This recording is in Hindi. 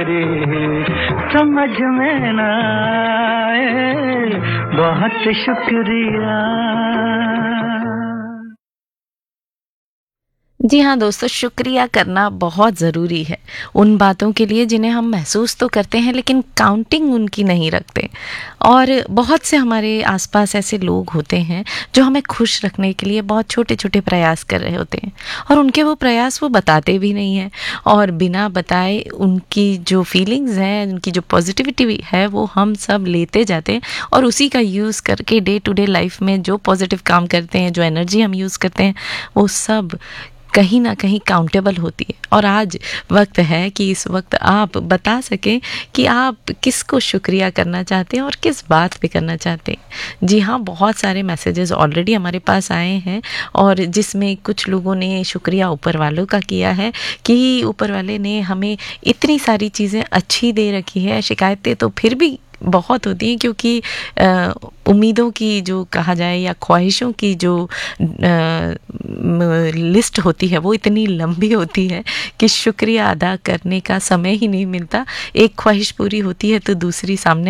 समझ में ना आए, बहुत शुक्रिया। जी हाँ दोस्तों, शुक्रिया करना बहुत ज़रूरी है उन बातों के लिए जिन्हें हम महसूस तो करते हैं लेकिन काउंटिंग उनकी नहीं रखते। और बहुत से हमारे आसपास ऐसे लोग होते हैं जो हमें खुश रखने के लिए बहुत छोटे छोटे प्रयास कर रहे होते हैं, और उनके वो प्रयास वो बताते भी नहीं हैं, और बिना बताए उनकी जो फीलिंग्स हैं, उनकी जो पॉजिटिविटी है, वो हम सब लेते जाते हैं और उसी का यूज़ करके डे टू डे लाइफ में जो पॉजिटिव काम करते हैं, जो एनर्जी हम यूज़ करते हैं, वो सब कहीं ना कहीं काउंटेबल होती है। और आज वक्त है कि इस वक्त आप बता सकें कि आप किसको शुक्रिया करना चाहते हैं और किस बात पे करना चाहते हैं। जी हाँ, बहुत सारे मैसेजेस ऑलरेडी हमारे पास आए हैं, और जिसमें कुछ लोगों ने शुक्रिया ऊपर वालों का किया है कि ऊपर वाले ने हमें इतनी सारी चीज़ें अच्छी दे रखी है। शिकायतें तो फिर भी बहुत होती हैं, क्योंकि उम्मीदों की जो कहा जाए या ख्वाहिशों की जो लिस्ट होती है वो इतनी लंबी होती है कि शुक्रिया अदा करने का समय ही नहीं मिलता। एक ख्वाहिश पूरी होती है तो दूसरी सामने